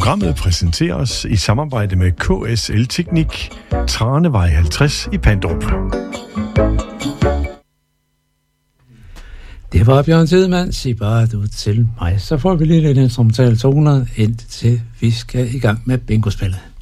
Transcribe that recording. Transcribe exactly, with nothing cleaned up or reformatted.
Programmet præsenteres i samarbejde med K S L Teknik, Tranevej halvtreds i Pandrup. Det var Bjørn Tidemand, sig bare du til mig. Så får vi lige lidt instrumental toner, indtil vi skal i gang med bingospillet.